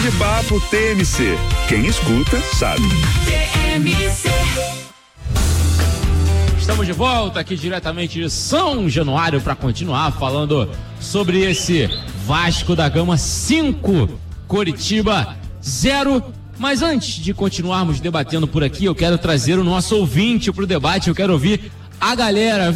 Bate-papo TMC. Quem escuta, sabe. TMC. Estamos de volta aqui diretamente de São Januário para continuar falando sobre esse Vasco da Gama 5, Coritiba 0. Mas antes de continuarmos debatendo por aqui, eu quero trazer o nosso ouvinte para o debate. Eu quero ouvir a galera.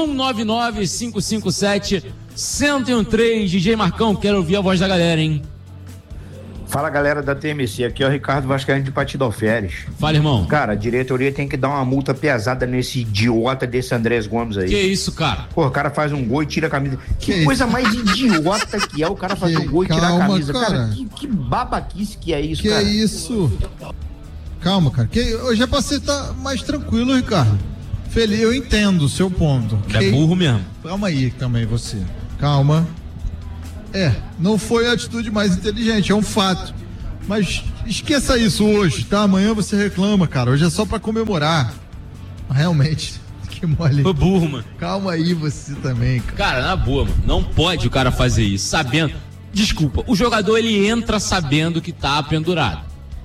2199-557-1013. DJ Marcão, quero ouvir a voz da galera, hein? Fala, galera da TMC, aqui é o Ricardo Vascaíno de Patidoférias. Fala, irmão. Cara, a diretoria tem que dar uma multa pesada nesse idiota desse Andrés Gomes aí. Que isso, cara? Pô, o cara faz um gol e tira a camisa. Que coisa mais idiota que é o cara fazer um gol e tirar a camisa. Cara, que babaquice que é isso, cara. Que isso? Calma, cara. Hoje é pra você estar mais tranquilo, Ricardo. Feliz, eu entendo o seu ponto. É burro mesmo. Calma aí também, você. Calma. Não foi a atitude mais inteligente, é um fato. Mas esqueça isso hoje, tá? Amanhã você reclama, cara. Hoje é só pra comemorar. Realmente, que mole. Foi burro, mano. Calma aí você também, cara. Cara, na boa, mano. Não pode o cara fazer isso, sabendo. Desculpa, o jogador ele entra sabendo que tá pendurado.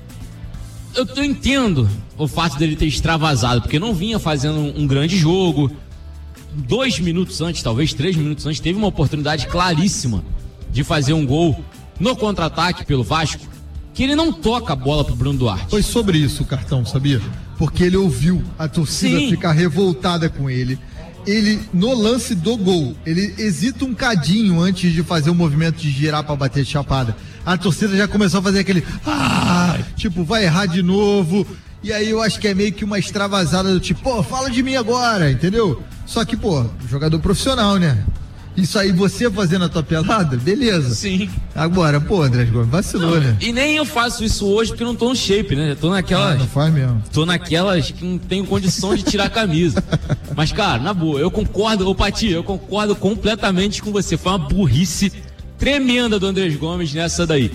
Eu entendo o fato dele ter extravasado, porque não vinha fazendo um grande jogo. 2 minutos antes, talvez 3 minutos antes, teve uma oportunidade claríssima de fazer um gol no contra-ataque pelo Vasco, que ele não toca a bola pro Bruno Duarte. Foi sobre isso o cartão, sabia? Porque ele ouviu a torcida ficar revoltada com ele. Ele, no lance do gol, ele hesita um cadinho antes de fazer o movimento de girar pra bater de chapada. A torcida já começou a fazer aquele tipo, vai errar de novo. E aí eu acho que é meio que uma extravasada do tipo, pô, fala de mim agora, entendeu? Só que, pô, jogador profissional, né? Isso aí, você fazendo a tua pelada, beleza. Sim. Agora, pô, Andrés Gomes, vacilou, né? E nem eu faço isso hoje porque eu não tô no shape, né? Eu tô naquelas. Não faz mesmo. Tô naquelas que não tenho condição de tirar a camisa. Mas, cara, na boa, eu concordo, Pati, eu concordo completamente com você. Foi uma burrice tremenda do Andrés Gomes nessa daí.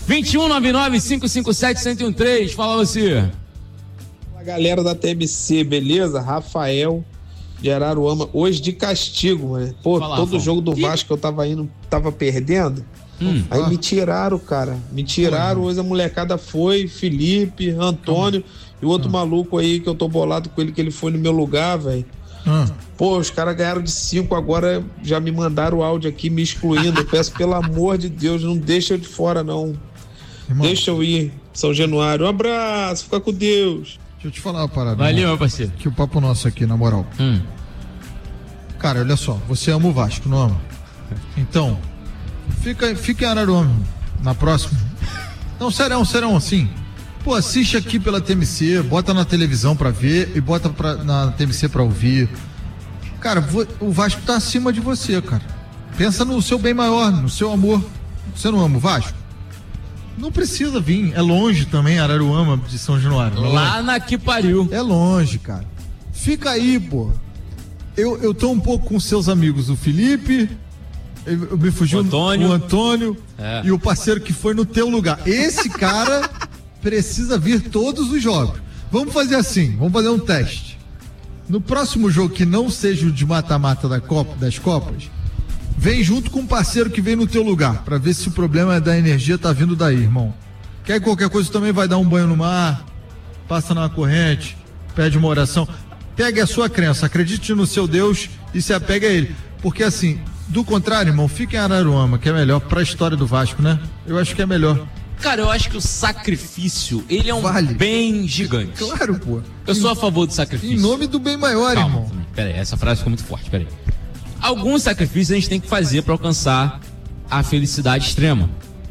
2199-557-1013, fala você. A galera da TMC, beleza? Rafael de Araruama, hoje de castigo, mano. Pô, todo jogo do Vasco que eu tava indo, tava perdendo. Aí me tiraram, cara. Me tiraram, hoje a molecada foi, Felipe, Antônio e o outro maluco aí que eu tô bolado com ele, que ele foi no meu lugar, velho. Pô, os caras ganharam de 5, agora já me mandaram o áudio aqui me excluindo. Eu peço, pelo amor de Deus, não deixa eu de fora, não. Irmão, deixa eu ir, São Januário. Um abraço, fica com Deus. Deixa eu te falar uma parada. Valeu, meu parceiro. Que o papo nosso aqui, na moral. Cara, olha só, você ama o Vasco, não ama? Então, fica em Araruama, na próxima. Não, serão assim. Pô, assiste aqui pela TMC, bota na televisão pra ver e bota na TMC pra ouvir. Cara, o Vasco tá acima de você, cara. Pensa no seu bem maior, no seu amor. Você não ama o Vasco? Não precisa vir, é longe também, Araruama de São Januário. Lá na que pariu. É longe, cara. Fica aí, pô. Eu tô um pouco com seus amigos, o Felipe, eu me fugiu o Antônio e o parceiro que foi no teu lugar. Esse cara precisa vir todos os jogos. Vamos fazer assim, vamos fazer um teste. No próximo jogo que não seja o de mata-mata das Copas, vem junto com um parceiro que vem no teu lugar, pra ver se o problema da energia tá vindo daí, irmão. Quer qualquer coisa também vai dar um banho no mar, passa na corrente, pede uma oração. Pegue a sua crença, acredite no seu Deus e se apegue a ele. Porque assim, do contrário, irmão, fica em Araruama, que é melhor pra história do Vasco, né? Eu acho que é melhor. Cara, eu acho que o sacrifício, ele é um bem gigante. Claro, pô. Eu sou a favor do sacrifício. Em nome do bem maior, irmão. Peraí, essa frase ficou muito forte, peraí. Alguns sacrifícios a gente tem que fazer pra alcançar a felicidade extrema.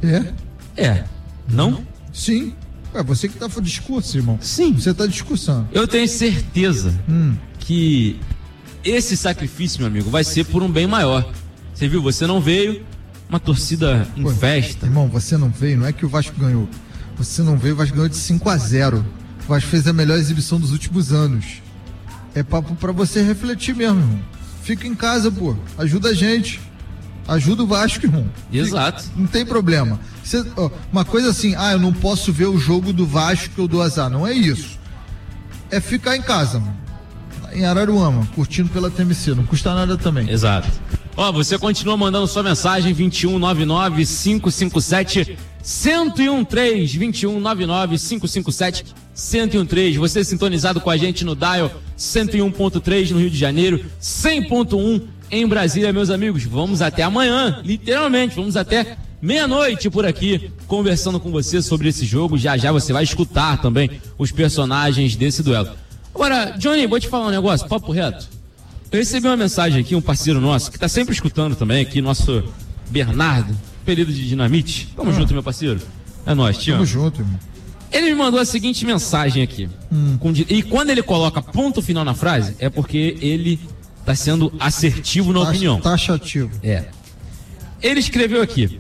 Não? Sim. É você que tá fazendo discurso, irmão. Sim. Você tá discussando. Eu tenho certeza que esse sacrifício, meu amigo, vai ser por um bem maior. Você viu? Você não veio, uma torcida em festa. Irmão, você não veio, não é que o Vasco ganhou. Você não veio, o Vasco ganhou de 5-0. O Vasco fez a melhor exibição dos últimos anos. É papo pra você refletir mesmo, irmão. Fica em casa, pô. Ajuda a gente. Ajuda o Vasco, irmão. Exato. Não tem problema. Uma coisa assim, eu não posso ver o jogo do Vasco ou do azar. Não é isso. É ficar em casa, mano. Em Araruama, curtindo pela TMC. Não custa nada também. Exato. Você continua mandando sua mensagem 2199-557-1013. 1013-2199-557-1013. Você sintonizado com a gente no Dial 101.3 no Rio de Janeiro, 100.1 em Brasília, meus amigos. Vamos até amanhã, literalmente, vamos até meia-noite por aqui, conversando com você sobre esse jogo. Já já você vai escutar também os personagens desse duelo. Agora, Johnny, vou te falar um negócio, papo reto. Eu recebi uma mensagem aqui, um parceiro nosso, que tá sempre escutando também aqui, nosso Bernardo, apelido de Dinamite. Tamo junto, meu parceiro. É nóis, tio. Tamo junto, irmão. Ele me mandou a seguinte mensagem aqui. E quando ele coloca ponto final na frase, é porque ele tá sendo assertivo na opinião. Taxativo. É. Ele escreveu aqui: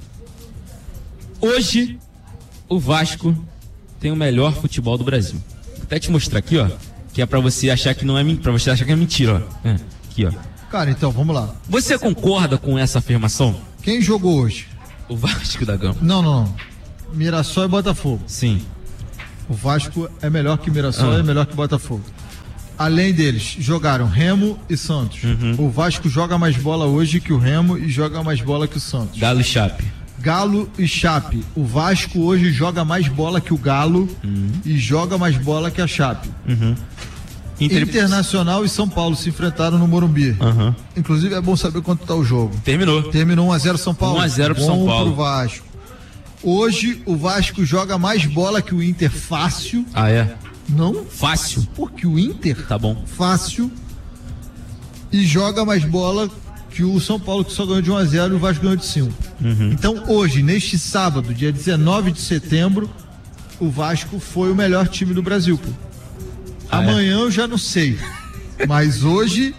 hoje, o Vasco tem o melhor futebol do Brasil. Vou até te mostrar aqui, ó, que é pra você achar que não é pra você achar que é mentira, ó. É, aqui, ó. Cara, então, vamos lá. Você concorda com essa afirmação? Quem jogou hoje? O Vasco da Gama. Não. Mirassol e Botafogo. Sim. O Vasco é melhor que Mirassol e é melhor que Botafogo. Além deles, jogaram Remo e Santos. O Vasco joga mais bola hoje que o Remo e joga mais bola que o Santos. Galo e Chape. Galo e Chape. O Vasco hoje joga mais bola que o Galo e joga mais bola que a Chape. Internacional e São Paulo se enfrentaram no Morumbi. Inclusive é bom saber quanto tá o jogo. Terminou 1-0 São Paulo. 1-0 pro São Paulo. Pro Vasco. Hoje o Vasco joga mais bola que o Inter fácil. Ah, é? Não? Fácil. Porque o Inter, tá bom, fácil. E joga mais bola que o São Paulo, que só ganhou de 1-0 e o Vasco ganhou de 5. Então hoje, neste sábado, dia 19 de setembro, o Vasco foi o melhor time do Brasil, pô. Amanhã eu já não sei. Mas hoje,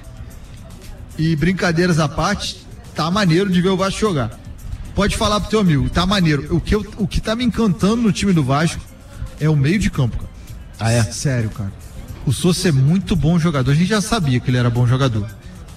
e brincadeiras à parte, tá maneiro de ver o Vasco jogar. Pode falar pro teu amigo, tá maneiro. O que tá me encantando no time do Vasco é o meio de campo, cara. Ah, é? Sério, cara. O Sousa é muito bom jogador. A gente já sabia que ele era bom jogador.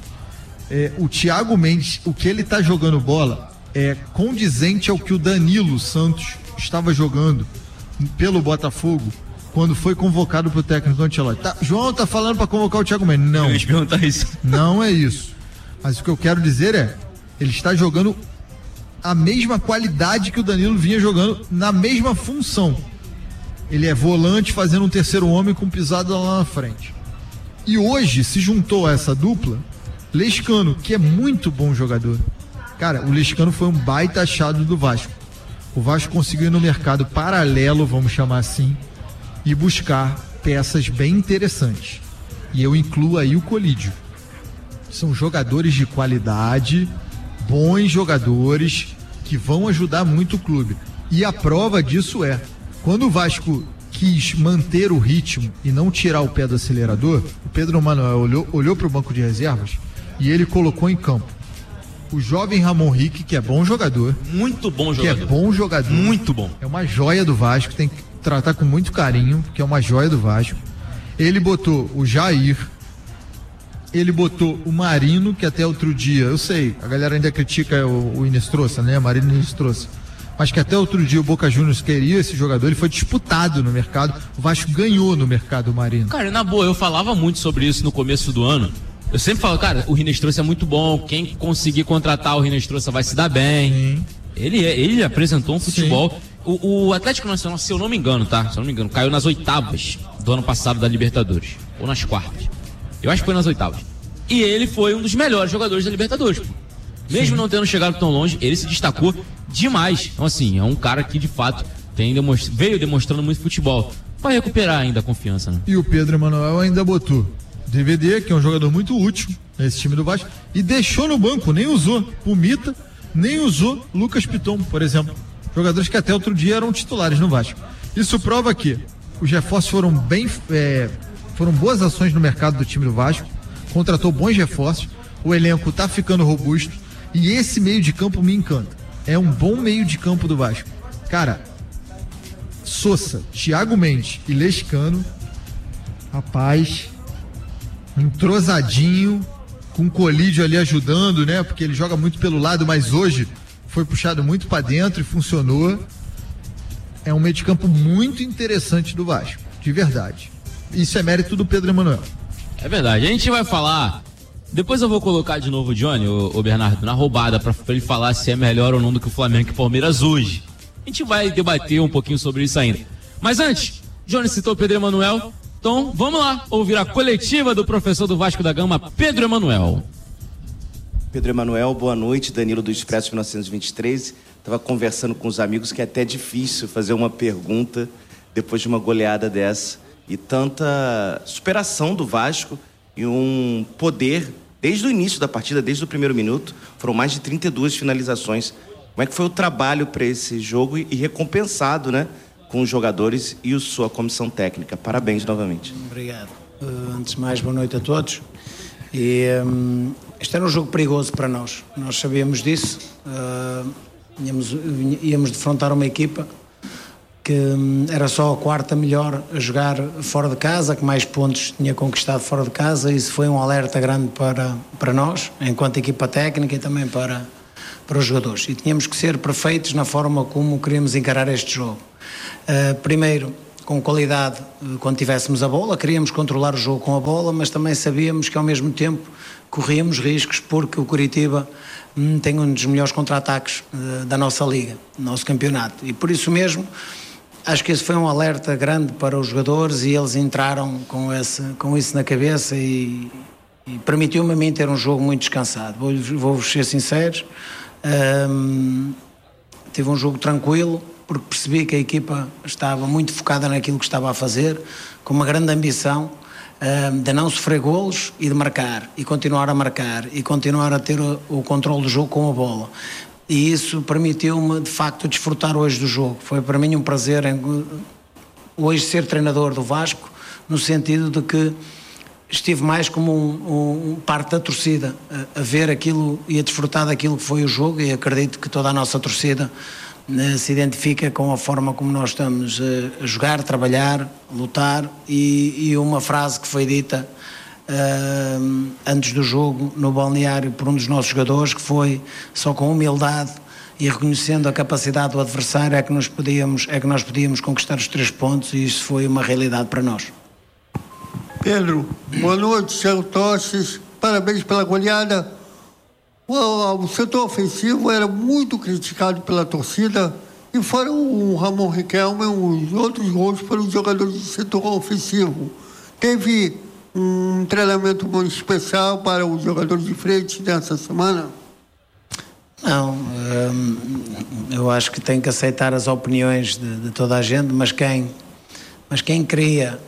O Thiago Mendes, o que ele tá jogando bola é condizente ao que o Danilo Santos estava jogando pelo Botafogo quando foi convocado pro técnico do Ancelotti. João tá falando pra convocar o Thiago Mendes. Não. Eu ia te perguntar isso. Não é isso. Mas o que eu quero dizer é, ele está jogando a mesma qualidade que o Danilo vinha jogando na mesma função. Ele é volante fazendo um terceiro homem com pisada lá na frente. E hoje se juntou a essa dupla Lescano, que é muito bom jogador. Cara, o Lescano foi um baita achado do Vasco. O Vasco conseguiu ir no mercado paralelo, vamos chamar assim, e buscar peças bem interessantes. E eu incluo aí o Colídio. São jogadores de qualidade, bons jogadores que vão ajudar muito o clube. E a prova disso é, quando o Vasco quis manter o ritmo e não tirar o pé do acelerador, o Pedro Manuel olhou para o banco de reservas e ele colocou em campo o jovem Ramon Rique, que é bom jogador. Muito bom jogador. Que é bom jogador. Muito bom. É uma joia do Vasco, tem que tratar com muito carinho, porque é uma joia do Vasco. Ele botou o Jair, ele botou o Marino, que até outro dia, eu sei, a galera ainda critica o Inestrosa, né? Marino Inestrosa. Mas que até outro dia o Boca Juniors queria esse jogador, ele foi disputado no mercado, o Vasco ganhou no mercado Marino. Cara, na boa, eu falava muito sobre isso no começo do ano. Eu sempre falo, cara, o Rinestrosa é muito bom, quem conseguir contratar o Rinestrosa vai se dar bem. Sim. Ele apresentou um futebol. O Atlético Nacional, se eu não me engano, tá? Se eu não me engano, caiu nas oitavas do ano passado da Libertadores. Ou nas quartas. Eu acho que foi nas oitavas. E ele foi um dos melhores jogadores da Libertadores. Mesmo não tendo chegado tão longe, ele se destacou demais. Então, assim, é um cara que de fato veio demonstrando muito futebol. Vai recuperar ainda a confiança, né? E o Pedro Emanuel ainda botou DVD, que é um jogador muito útil nesse time do Vasco, e deixou no banco, nem usou o Mita, nem usou Lucas Piton, por exemplo. Jogadores que até outro dia eram titulares no Vasco. Isso prova que os reforços foram foram boas ações no mercado do time do Vasco, contratou bons reforços, o elenco tá ficando robusto, e esse meio de campo me encanta. É um bom meio de campo do Vasco. Cara, Sousa, Thiago Mendes e Lescano, rapaz, entrosadinho, com o Colídio ali ajudando, né? Porque ele joga muito pelo lado, mas hoje foi puxado muito para dentro e funcionou. É um meio de campo muito interessante do Vasco, de verdade. Isso é mérito do Pedro Emanuel. É verdade. A gente vai falar. Depois eu vou colocar de novo o Johnny, o Bernardo, na roubada, pra ele falar se é melhor ou não do que o Flamengo e o Palmeiras hoje. A gente vai debater um pouquinho sobre isso ainda. Mas antes, Johnny citou Pedro Emanuel, então vamos lá ouvir a coletiva do professor do Vasco da Gama, Pedro Emanuel. Pedro Emanuel, boa noite. Danilo do Expresso 1923. Estava conversando com os amigos que é até difícil fazer uma pergunta depois de uma goleada dessa e tanta superação do Vasco e um poder desde o início da partida, desde o primeiro minuto. Foram mais de 32 finalizações. Como é que foi o trabalho para esse jogo e recompensado, né, com os jogadores e a sua comissão técnica? Parabéns novamente. Obrigado. Antes de mais, boa noite a todos. Este era um jogo perigoso para nós. Nós sabíamos disso. Íamos defrontar uma equipa que era só a quarta melhor a jogar fora de casa, que mais pontos tinha conquistado fora de casa. Isso foi um alerta grande para nós, enquanto equipa técnica, e também para os jogadores. E tínhamos que ser perfeitos na forma como queríamos encarar este jogo. Primeiro, com qualidade, quando tivéssemos a bola, queríamos controlar o jogo com a bola, mas também sabíamos que ao mesmo tempo corríamos riscos, porque o Curitiba tem um dos melhores contra-ataques da nossa liga, do nosso campeonato, e por isso mesmo acho que esse foi um alerta grande para os jogadores, e eles entraram com isso na cabeça, e permitiu-me a mim ter um jogo muito descansado. Vou-vos ser sinceros, tive um jogo tranquilo, porque percebi que a equipa estava muito focada naquilo que estava a fazer, com uma grande ambição de não sofrer golos e de marcar, e continuar a marcar, e continuar a ter o controle do jogo com a bola. E isso permitiu-me, de facto, desfrutar hoje do jogo. Foi para mim um prazer hoje ser treinador do Vasco, no sentido de que estive mais como um parte da torcida, a ver aquilo e a desfrutar daquilo que foi o jogo, e acredito que toda a nossa torcida se identifica com a forma como nós estamos a jogar, trabalhar, lutar, e uma frase que foi dita antes do jogo no balneário por um dos nossos jogadores, que foi: só com humildade e reconhecendo a capacidade do adversário é que nós podíamos conquistar os 3 pontos, e isso foi uma realidade para nós. Pedro, boa noite, Sérgio Tostes, parabéns pela goleada. O setor ofensivo era muito criticado pela torcida, e fora o Ramon Riquelme, os outros gols foram os jogadores do setor ofensivo. Teve um treinamento muito especial para os jogadores de frente nessa semana? Não, eu acho que tem que aceitar as opiniões de toda a gente, mas quem cria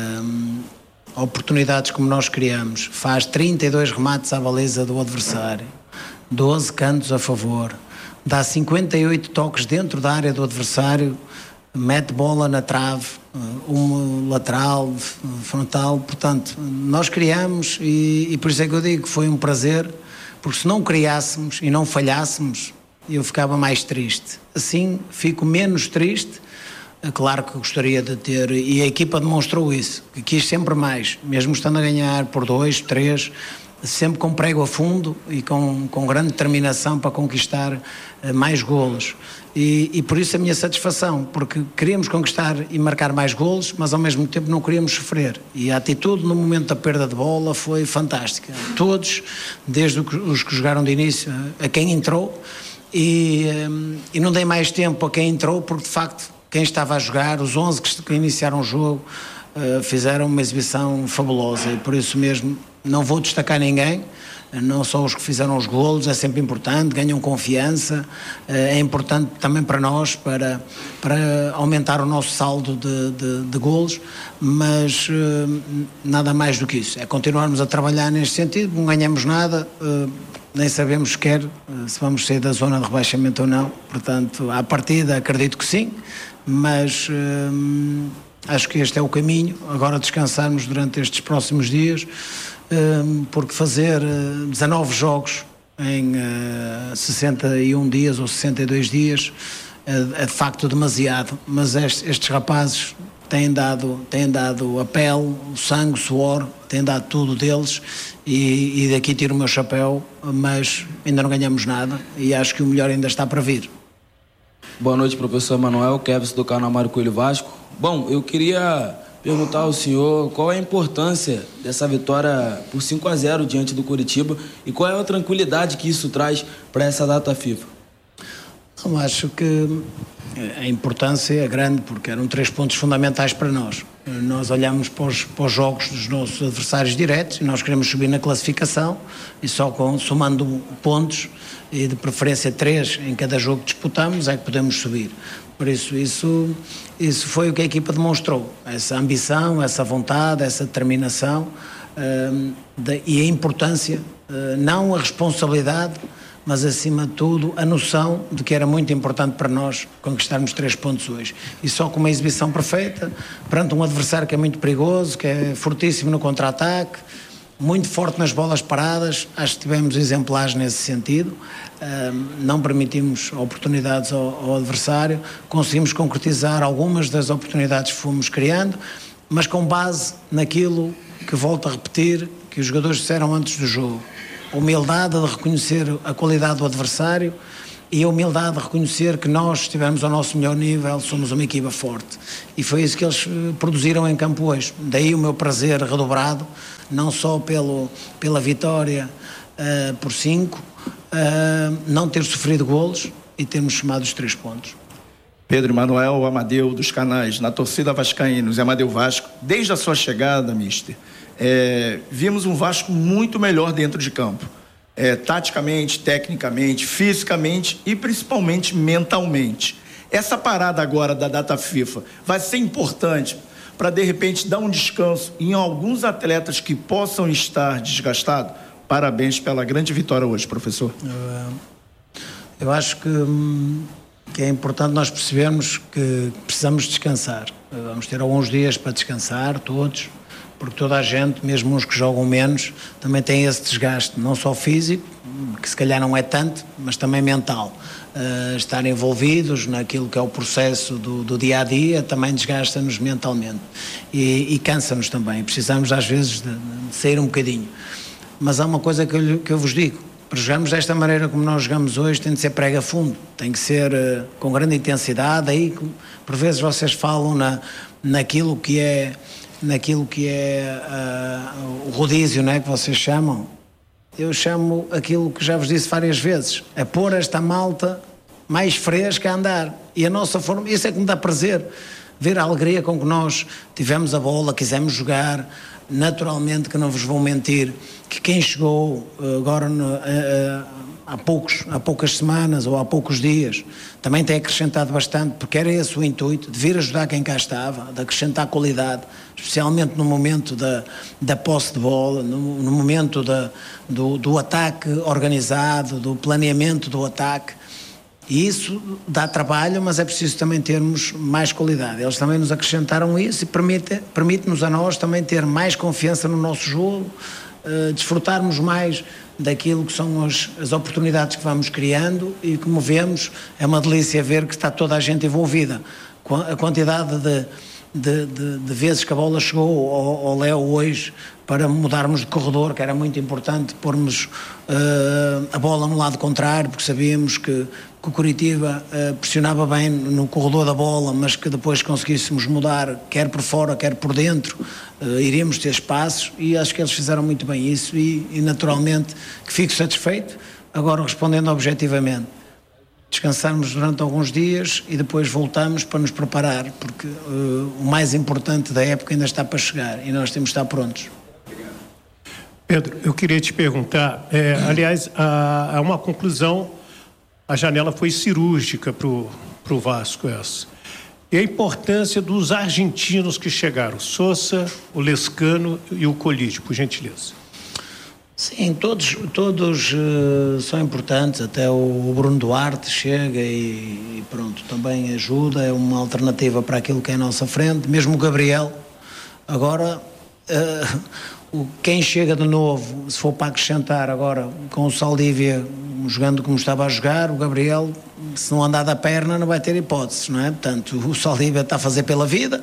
oportunidades como nós criamos, faz 32 remates à baliza do adversário, 12 cantos a favor, dá 58 toques dentro da área do adversário, mete bola na trave, um lateral, frontal. Portanto, nós criamos, e por isso é que eu digo que foi um prazer, porque se não criássemos e não falhássemos, eu ficava mais triste. Assim fico menos triste. Claro que gostaria de ter, e a equipa demonstrou isso, que quis sempre mais, mesmo estando a ganhar por 2, 3, sempre com prego a fundo e com grande determinação para conquistar mais golos. E por isso a minha satisfação, porque queríamos conquistar e marcar mais golos, mas ao mesmo tempo não queríamos sofrer. E a atitude no momento da perda de bola foi fantástica. Todos, desde os que jogaram de início a quem entrou, e não dei mais tempo a quem entrou, porque de facto quem estava a jogar, os 11 que iniciaram o jogo, fizeram uma exibição fabulosa, e por isso mesmo não vou destacar ninguém, não só os que fizeram os golos, é sempre importante, ganham confiança, é importante também para nós, para aumentar o nosso saldo de golos, mas nada mais do que isso, é continuarmos a trabalhar neste sentido. Não ganhamos nada, nem sabemos sequer se vamos sair da zona de rebaixamento ou não, portanto, à partida acredito que sim, mas acho que este é o caminho. Agora descansarmos durante estes próximos dias, porque fazer 19 jogos em 61 dias ou 62 dias é de facto demasiado, mas estes rapazes têm dado a pele, o sangue, o suor, têm dado tudo deles, e daqui tiro o meu chapéu, mas ainda não ganhamos nada e acho que o melhor ainda está para vir. Boa noite, professor Emanuel, Kevin do canal Mário Coelho Vasco. Bom, eu queria perguntar ao senhor qual é a importância dessa vitória por 5-0 diante do Curitiba e qual é a tranquilidade que isso traz para essa data FIFA. Eu acho que a importância é grande, porque eram 3 pontos fundamentais para nós. Nós olhamos para os jogos dos nossos adversários diretos e nós queremos subir na classificação, e só somando pontos, e de preferência 3 em cada jogo que disputamos, é que podemos subir. Por isso foi o que a equipa demonstrou, essa ambição, essa vontade, essa determinação, e a importância, não a responsabilidade, mas acima de tudo a noção de que era muito importante para nós conquistarmos 3 pontos hoje. E só com uma exibição perfeita, perante um adversário que é muito perigoso, que é fortíssimo no contra-ataque, muito forte nas bolas paradas, acho que tivemos exemplares nesse sentido, não permitimos oportunidades ao adversário, conseguimos concretizar algumas das oportunidades que fomos criando, mas com base naquilo que volto a repetir, que os jogadores disseram antes do jogo. A humildade de reconhecer a qualidade do adversário e a humildade de reconhecer que nós, se estivermos ao nosso melhor nível, somos uma equipa forte. E foi isso que eles produziram em campo hoje. Daí o meu prazer redobrado, não só pela vitória por 5, não ter sofrido golos e termos somado os 3 pontos. Pedro Emanuel Amadeu, dos canais, na torcida vascaínos, Amadeu Vasco, desde a sua chegada, mister, vimos um Vasco muito melhor dentro de campo, taticamente, tecnicamente, fisicamente e principalmente mentalmente. Essa parada agora da data FIFA vai ser importante para de repente dar um descanso em alguns atletas que possam estar desgastados? Parabéns pela grande vitória hoje, professor. Eu acho que é importante nós percebermos que precisamos descansar. Vamos ter alguns dias para descansar, todos, porque toda a gente, mesmo os que jogam menos, também tem esse desgaste, não só físico, que se calhar não é tanto, mas também mental. Estar envolvidos naquilo que é o processo do dia-a-dia também desgasta-nos mentalmente e cansa-nos também. Precisamos às vezes de sair um bocadinho. Mas há uma coisa que eu vos digo: para jogarmos desta maneira como nós jogamos hoje, tem de ser prega fundo, tem que ser com grande intensidade. Aí por vezes vocês falam naquilo que é o rodízio, não é, que vocês chamam. Eu chamo aquilo que já vos disse várias vezes, é pôr esta malta mais fresca a andar. E a nossa forma, isso é que me dá prazer, ver a alegria com que nós tivemos a bola, quisemos jogar. Naturalmente que não vos vou mentir, que quem chegou agora há poucas semanas ou há poucos dias, também tem acrescentado bastante, porque era esse o intuito, de vir ajudar quem cá estava, de acrescentar qualidade, especialmente no momento da posse de bola, no momento do ataque organizado, do planeamento do ataque. E isso dá trabalho, mas é preciso também termos mais qualidade. Eles também nos acrescentaram isso e permite-nos a nós também ter mais confiança no nosso jogo, desfrutarmos mais daquilo que são as oportunidades que vamos criando, e como vemos, é uma delícia ver que está toda a gente envolvida. A quantidade de vezes que a bola chegou ao Léo hoje para mudarmos de corredor, que era muito importante pormos a bola no lado contrário, porque sabíamos que o Coritiba pressionava bem no corredor da bola, mas que depois conseguíssemos mudar, quer por fora, quer por dentro, iríamos ter espaços, e acho que eles fizeram muito bem isso, e naturalmente que fico satisfeito. Agora, respondendo objetivamente, descansarmos durante alguns dias e depois voltamos para nos preparar, porque o mais importante da época ainda está para chegar e nós temos de estar prontos. Pedro, eu queria te perguntar, aliás, há uma conclusão, a janela foi cirúrgica para o Vasco essa. E a importância dos argentinos que chegaram, Sousa, o Lescano e o Colídio, por gentileza. Sim, todos são importantes, até o Bruno Duarte chega e pronto, também ajuda, é uma alternativa para aquilo que é a nossa frente, mesmo o Gabriel. Agora, quem chega de novo, se for para acrescentar agora, com o Saldívia jogando como estava a jogar, o Gabriel, se não andar da perna, não vai ter hipóteses, não é? Portanto, o Saldívia está a fazer pela vida,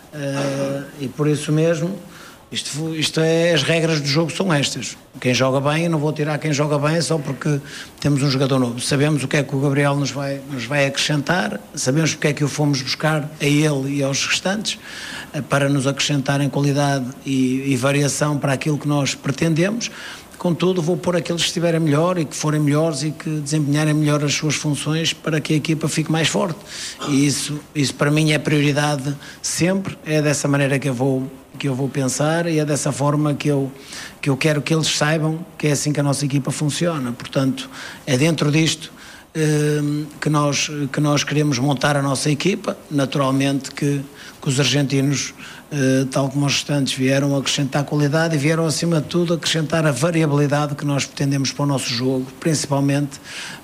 e por isso mesmo, isto é, as regras do jogo são estas. Quem joga bem, eu não vou tirar quem joga bem só porque temos um jogador novo. Sabemos o que é que o Gabriel nos vai acrescentar, sabemos o que é que o fomos buscar a ele e aos restantes, para nos acrescentarem qualidade e variação para aquilo que nós pretendemos. contudo vou pôr aqueles que estiverem melhor e que forem melhores e que desempenharem melhor as suas funções para que a equipa fique mais forte. E isso para mim é prioridade sempre, é dessa maneira que eu vou pensar e é dessa forma que eu quero que eles saibam que é assim que a nossa equipa funciona. Portanto, é dentro disto que nós queremos montar a nossa equipa. Naturalmente que os argentinos, tal como os restantes, vieram acrescentar qualidade e vieram acima de tudo acrescentar a variabilidade que nós pretendemos para o nosso jogo, principalmente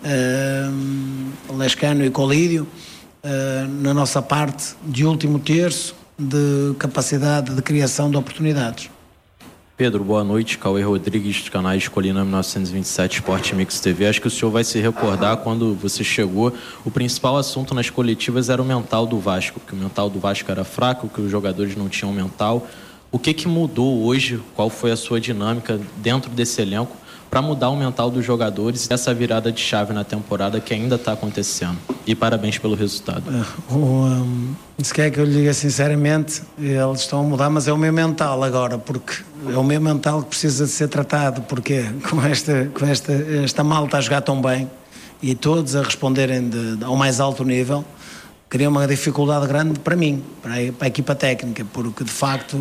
Lescano e Colídio, na nossa parte de último terço de capacidade de criação de oportunidades. Pedro, boa noite. Cauê Rodrigues, dos canais Colina 1927 Sport Mix TV. Acho que o senhor vai se recordar quando você chegou, o principal assunto nas coletivas era o mental do Vasco, que o mental do Vasco era fraco, que os jogadores não tinham mental. O que mudou hoje? Qual foi a sua dinâmica dentro desse elenco para mudar o mental dos jogadores e essa virada de chave na temporada que ainda está acontecendo? E parabéns pelo resultado. Se quer que eu lhe diga sinceramente, eles estão a mudar, mas é o meu mental agora, porque é o meu mental que precisa de ser tratado, porque com esta malta a jogar tão bem e todos a responderem ao mais alto nível, cria uma dificuldade grande para mim, para a equipa técnica, porque de facto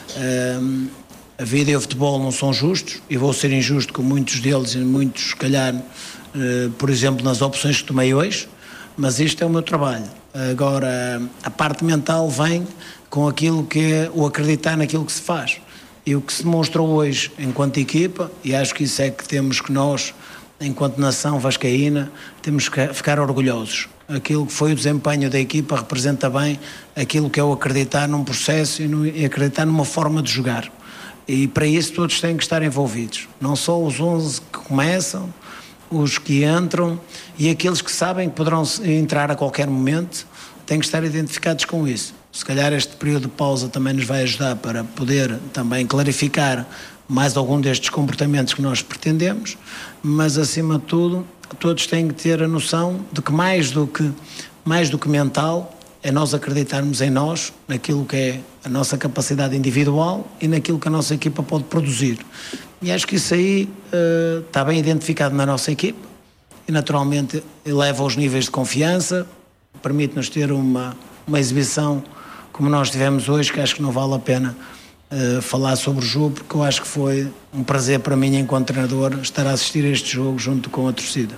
a vida e o futebol não são justos, e vou ser injusto com muitos deles e muitos, se calhar, por exemplo, nas opções que tomei hoje, mas isto é o meu trabalho. Agora, a parte mental vem com aquilo que é o acreditar naquilo que se faz. E o que se demonstrou hoje enquanto equipa, e acho que isso é que temos que nós, enquanto nação vascaína, temos que ficar orgulhosos. Aquilo que foi o desempenho da equipa representa bem aquilo que é o acreditar num processo e acreditar numa forma de jogar. E para isso todos têm que estar envolvidos. Não só os 11 que começam, os que entram e aqueles que sabem que poderão entrar a qualquer momento, têm que estar identificados com isso. Se calhar este período de pausa também nos vai ajudar para poder também clarificar mais algum destes comportamentos que nós pretendemos, mas acima de tudo, todos têm que ter a noção de que mais do que mental, é nós acreditarmos em nós, naquilo que é a nossa capacidade individual e naquilo que a nossa equipa pode produzir. E acho que isso aí está bem identificado na nossa equipa e naturalmente eleva os níveis de confiança, permite-nos ter uma exibição como nós tivemos hoje, que acho que não vale a pena falar sobre o jogo, porque eu acho que foi um prazer para mim, enquanto treinador, estar a assistir a este jogo junto com a torcida.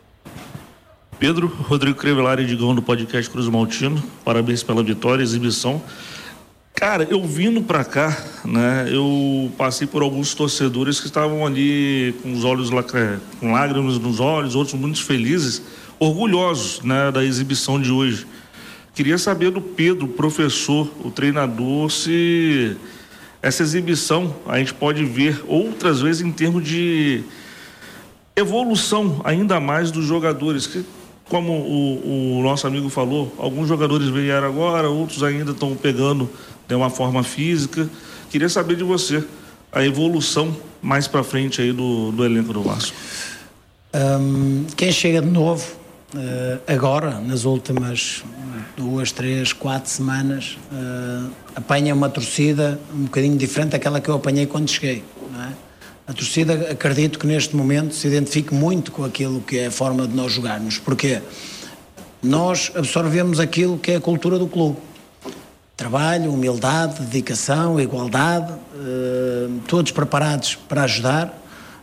Pedro, Rodrigo Crevellari e Digão do podcast Cruz Maltino, parabéns pela vitória, exibição. Cara, eu vindo pra cá, né, eu passei por alguns torcedores que estavam ali com os olhos com lágrimas nos olhos, outros muito felizes, orgulhosos, né, da exibição de hoje. Queria saber do Pedro, o professor, o treinador, se essa exibição a gente pode ver outras vezes em termos de evolução ainda mais dos jogadores, que como o nosso amigo falou, alguns jogadores vieram agora, outros ainda estão pegando de uma forma física. Queria saber de você a evolução mais para frente aí do elenco do Vasco. Quem chega de novo agora, nas últimas 2, 3, 4 semanas, apanha uma torcida um bocadinho diferente daquela que eu apanhei quando cheguei, não é? A torcida, acredito que neste momento se identifique muito com aquilo que é a forma de nós jogarmos, porque nós absorvemos aquilo que é a cultura do clube. Trabalho, humildade, dedicação, igualdade, todos preparados para ajudar,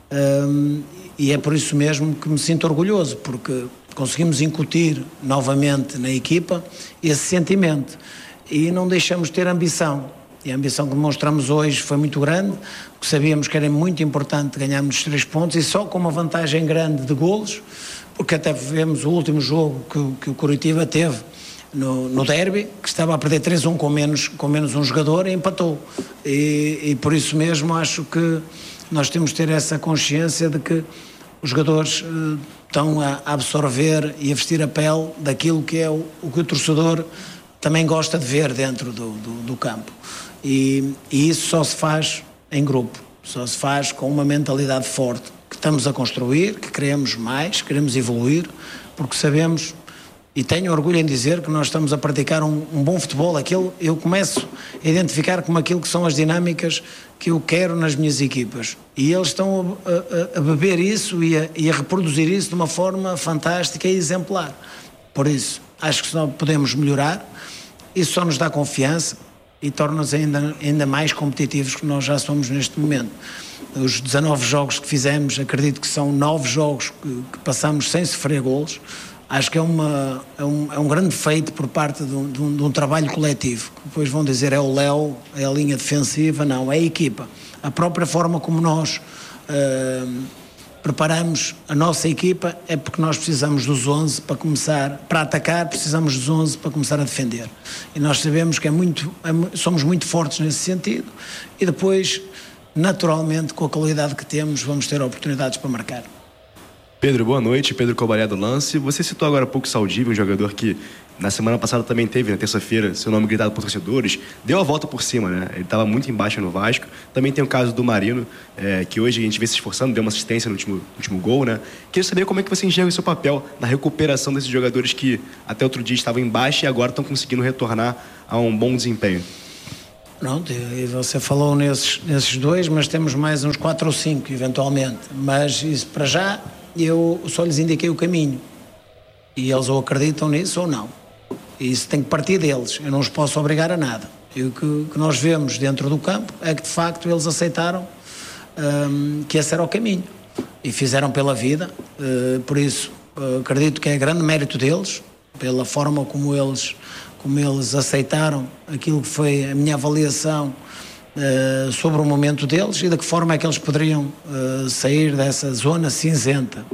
e é por isso mesmo que me sinto orgulhoso, porque conseguimos incutir novamente na equipa esse sentimento e não deixamos de ter ambição. E a ambição que demonstramos hoje foi muito grande, porque sabíamos que era muito importante ganharmos os 3 pontos e só com uma vantagem grande de golos, porque até vemos o último jogo que o Coritiba teve no derby, que estava a perder 3-1 com menos um jogador e empatou. E por isso mesmo acho que nós temos de ter essa consciência de que os jogadores estão a absorver e a vestir a pele daquilo que é o que o torcedor também gosta de ver dentro do campo. E isso só se faz em grupo, só se faz com uma mentalidade forte que estamos a construir, que queremos mais, queremos evoluir, porque sabemos E tenho orgulho em dizer que nós estamos a praticar um bom futebol. Eu começo a identificar como aquilo que são as dinâmicas que eu quero nas minhas equipas. E eles estão a beber isso e a reproduzir isso de uma forma fantástica e exemplar. Por isso, acho que se nós podemos melhorar, isso só nos dá confiança e torna-nos ainda mais competitivos que nós já somos neste momento. Os 19 jogos que fizemos, acredito que são 9 jogos que passamos sem sofrer golos. Acho que é um grande feito por parte de um trabalho coletivo. Depois vão dizer é o Léo, é a linha defensiva. Não, é a equipa. A própria forma como nós preparamos a nossa equipa é porque nós precisamos dos 11 para atacar, precisamos dos 11 para começar a defender. E nós sabemos que somos muito fortes nesse sentido e depois, naturalmente, com a qualidade que temos, vamos ter oportunidades para marcar. Pedro, boa noite. Pedro Cobalé do Lance. Você citou agora há pouco o Saldívia, um jogador que na semana passada também teve, na terça-feira, seu nome gritado por torcedores, deu a volta por cima, né? Ele estava muito embaixo no Vasco. Também tem o caso do Marino, que hoje a gente vê se esforçando, deu uma assistência no último gol, né? Queria saber como é que você enxerga o seu papel na recuperação desses jogadores que até outro dia estavam embaixo e agora estão conseguindo retornar a um bom desempenho. Pronto, e você falou nesses dois, mas temos mais uns 4 ou 5, eventualmente. Mas isso para já, eu só lhes indiquei o caminho. E eles ou acreditam nisso ou não. E isso tem que partir deles. Eu não os posso obrigar a nada. E o que nós vemos dentro do campo é que, de facto, eles aceitaram que esse era o caminho. E fizeram pela vida. Por isso, acredito que é grande mérito deles, pela forma como eles aceitaram aquilo que foi a minha avaliação sobre o momento deles e de que forma é que eles poderiam sair dessa zona cinzenta.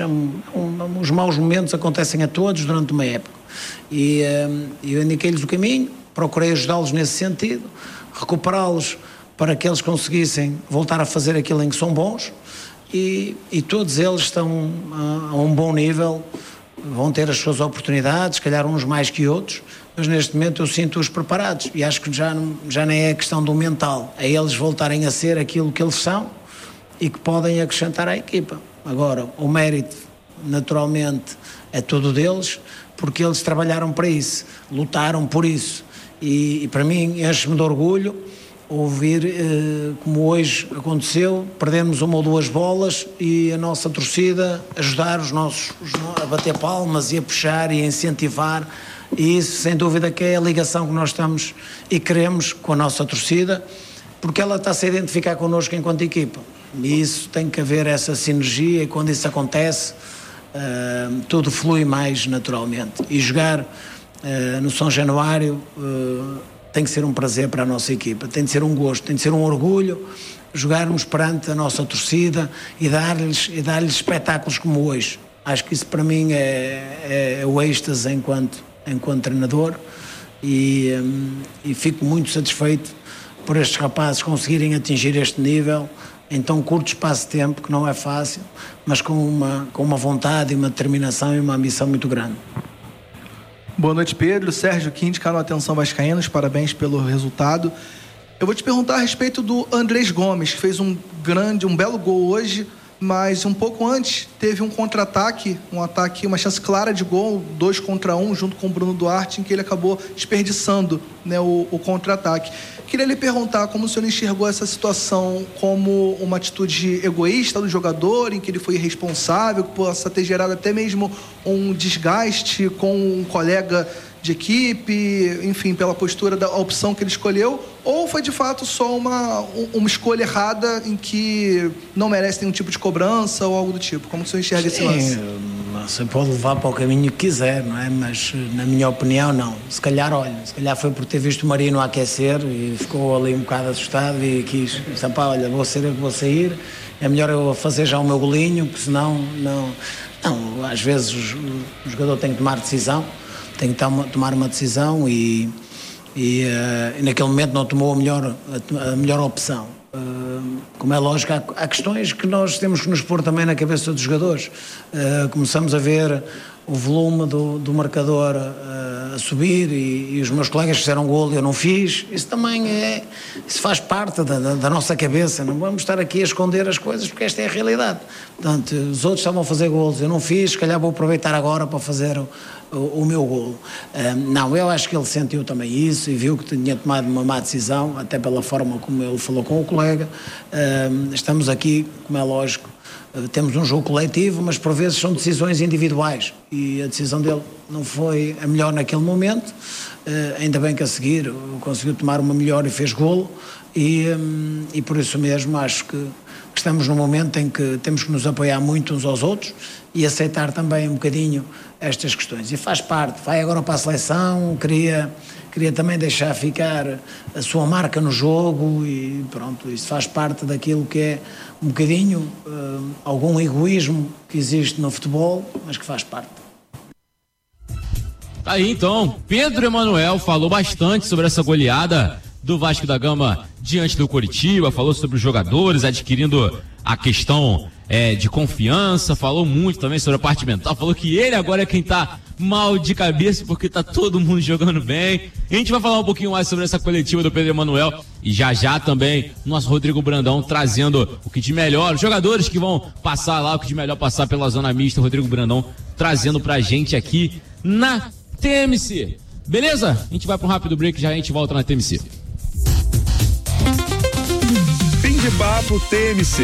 Os maus momentos acontecem a todos durante uma época e eu indiquei-lhes o caminho, procurei ajudá-los nesse sentido, recuperá-los para que eles conseguissem voltar a fazer aquilo em que são bons e todos eles estão a um bom nível, vão ter as suas oportunidades, se calhar uns mais que outros, mas neste momento eu sinto-os preparados e acho que já nem é questão do mental, é eles voltarem a ser aquilo que eles são e que podem acrescentar à equipa. Agora, o mérito, naturalmente, é todo deles, porque eles trabalharam para isso, lutaram por isso e para mim enche-me de orgulho ouvir como hoje aconteceu, perdemos 1 ou 2 bolas e a nossa torcida ajudar os nossos a bater palmas e a puxar e a incentivar. E isso, sem dúvida, que é a ligação que nós estamos e queremos com a nossa torcida, porque ela está-se a identificar connosco enquanto equipa. E isso tem que haver essa sinergia e quando isso acontece, tudo flui mais naturalmente. E jogar no São Januário tem que ser um prazer para a nossa equipa, tem de ser um gosto, tem de ser um orgulho jogarmos perante a nossa torcida e dar-lhes espetáculos como hoje. Acho que isso para mim é o êxtase enquanto treinador e fico muito satisfeito por estes rapazes conseguirem atingir este nível em tão curto espaço de tempo, que não é fácil, mas com uma vontade e uma determinação e uma ambição muito grande. Boa noite, Pedro. Sérgio Quinte, canal Atenção Vascaínos, parabéns pelo resultado. Eu vou te perguntar a respeito do Andrés Gomes, que fez um belo gol hoje, mas um pouco antes teve um contra-ataque, uma chance clara de gol, 2 contra 1, junto com o Bruno Duarte, em que ele acabou desperdiçando, né, o contra-ataque. Queria lhe perguntar como o senhor enxergou essa situação, como uma atitude egoísta do jogador, em que ele foi irresponsável, que possa ter gerado até mesmo um desgaste com um colega de equipe, enfim, pela postura da opção que ele escolheu, ou foi de fato só uma escolha errada em que não merece nenhum tipo de cobrança ou algo do tipo? Como o senhor enxerga esse lance? Você pode levar para o caminho que quiser, não é? Mas na minha opinião não. Se calhar foi por ter visto o Marino aquecer e ficou ali um bocado assustado e quis, olha, vou sair, é melhor eu fazer já o meu golinho, porque senão não, às vezes o jogador tem que tomar decisão, tem que tomar uma decisão e naquele momento não tomou a melhor opção. Como é lógico, há questões que nós temos que nos pôr também na cabeça dos jogadores. Começamos a ver o volume do marcador a subir e os meus colegas fizeram golo e eu não fiz. Isso também isso faz parte da nossa cabeça. Não vamos estar aqui a esconder as coisas, porque esta é a realidade. Portanto, os outros estavam a fazer golos, eu não fiz, se calhar vou aproveitar agora para fazer o meu golo. Não, eu acho que ele sentiu também isso e viu que tinha tomado uma má decisão, até pela forma como ele falou com o colega. Estamos aqui, como é lógico, temos um jogo coletivo, mas por vezes são decisões individuais e a decisão dele não foi a melhor naquele momento. Ainda bem que a seguir conseguiu tomar uma melhor e fez golo e por isso mesmo acho que estamos num momento em que temos que nos apoiar muito uns aos outros e aceitar também um bocadinho estas questões. E faz parte, vai agora para a seleção, queria também deixar ficar a sua marca no jogo e pronto, isso faz parte daquilo que é um bocadinho algum egoísmo que existe no futebol, mas que faz parte. Tá aí então, Pedro Emanuel falou bastante sobre essa goleada do Vasco da Gama diante do Coritiba, falou sobre os jogadores adquirindo a questão de confiança, falou muito também sobre a parte mental, falou que ele agora é quem tá mal de cabeça porque tá todo mundo jogando bem. A gente vai falar um pouquinho mais sobre essa coletiva do Pedro Emanuel e já também nosso Rodrigo Brandão trazendo o que de melhor, os jogadores que vão passar lá, o que de melhor passar pela zona mista, o Rodrigo Brandão trazendo pra gente aqui na TMC. Beleza? A gente vai para um rápido break, já a gente volta na TMC. Fim de papo TMC.